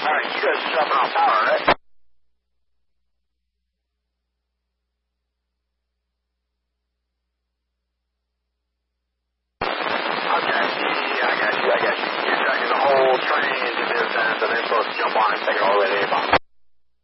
right, you guys are jumping off power, right? Okay, yeah, I got you. You're tracking the whole train to this end, and they're supposed to jump on and take it all the way to Avon.